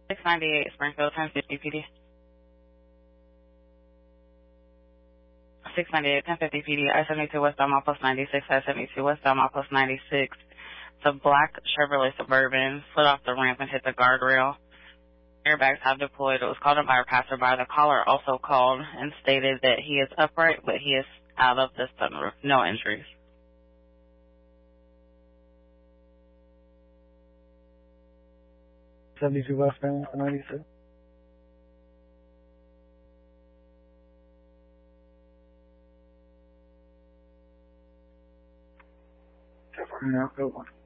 698 Springfield, 1050 PD. 698, 1050 PD, I-72 westbound mile post 96, I-72 westbound mile post 96. It's a black Chevrolet Suburban, slid off the ramp and hit the guardrail. Airbags have deployed. It was called in by a passerby. The caller also called and stated that he is upright, but he is out of the sunroof. No injuries. 72 westbound, 96. No, good one.